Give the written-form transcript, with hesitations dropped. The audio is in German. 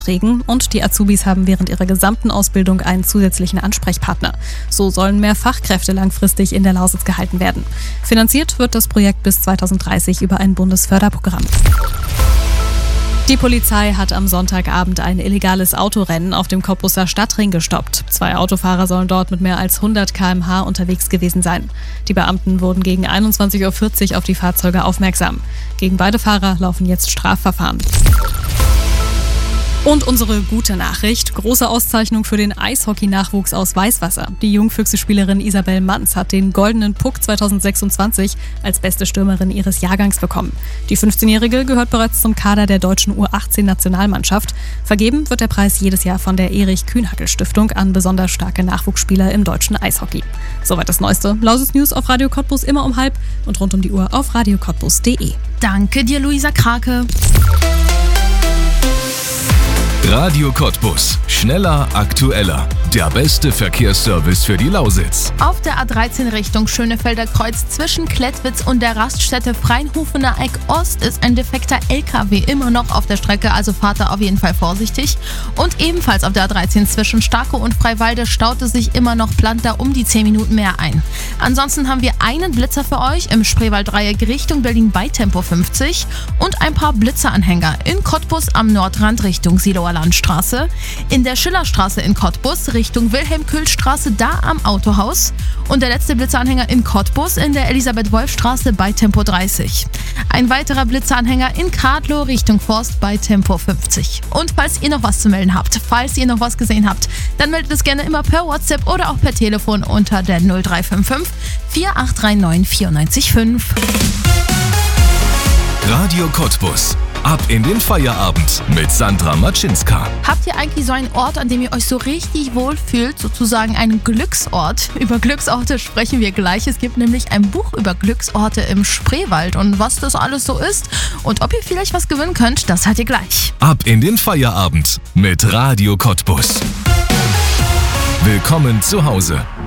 und die Azubis haben während ihrer gesamten Ausbildung einen zusätzlichen Ansprechpartner. So sollen mehr Fachkräfte langfristig in der Lausitz gehalten werden. Finanziert wird das Projekt bis 2030 über ein Bundesförderprogramm. Die Polizei hat am Sonntagabend ein illegales Autorennen auf dem Cottbuser Stadtring gestoppt. 2 Autofahrer sollen dort mit mehr als 100 km/h unterwegs gewesen sein. Die Beamten wurden gegen 21:40 Uhr auf die Fahrzeuge aufmerksam. Gegen beide Fahrer laufen jetzt Strafverfahren. Und unsere gute Nachricht, große Auszeichnung für den Eishockey-Nachwuchs aus Weißwasser. Die Jungfüchse-Spielerin Isabel Manz hat den Goldenen Puck 2026 als beste Stürmerin ihres Jahrgangs bekommen. Die 15-Jährige gehört bereits zum Kader der deutschen U18-Nationalmannschaft. Vergeben wird der Preis jedes Jahr von der Erich-Kühnhackel-Stiftung an besonders starke Nachwuchsspieler im deutschen Eishockey. Soweit das Neueste. Lausitz News auf Radio Cottbus immer um 12:30 und rund um die Uhr auf radiocottbus.de. Danke dir, Luisa Krake. Radio Cottbus. Schneller, aktueller. Der beste Verkehrsservice für die Lausitz. Auf der A13 Richtung Schönefelder Kreuz zwischen Klettwitz und der Raststätte Freinhofener Eck Ost ist ein defekter LKW immer noch auf der Strecke, also fahrt da auf jeden Fall vorsichtig. Und ebenfalls auf der A13 zwischen Starkow und Freiwalde staute sich immer noch Planta um die 10 Minuten mehr ein. Ansonsten haben wir einen Blitzer für euch im Spreewald-Dreieck Richtung Berlin bei Tempo 50 und ein paar Blitzeranhänger in Cottbus am Nordrand Richtung Siloer Landstraße, in der Schillerstraße in Cottbus Richtung Wilhelm-Kühl-Straße da am Autohaus und der letzte Blitzeranhänger in Cottbus in der Elisabeth-Wolf-Straße bei Tempo 30. Ein weiterer Blitzeranhänger in Kadlow Richtung Forst bei Tempo 50. Und falls ihr noch was zu melden habt, falls ihr noch was gesehen habt, dann meldet es gerne immer per WhatsApp oder auch per Telefon unter der 0355 4839 945. Radio Cottbus. Ab in den Feierabend mit Sandra Matschinska. Habt ihr eigentlich so einen Ort, an dem ihr euch so richtig wohl fühlt, sozusagen einen Glücksort? Über Glücksorte sprechen wir gleich. Es gibt nämlich ein Buch über Glücksorte im Spreewald und was das alles so ist und ob ihr vielleicht was gewinnen könnt, das hört ihr gleich. Ab in den Feierabend mit Radio Cottbus. Willkommen zu Hause.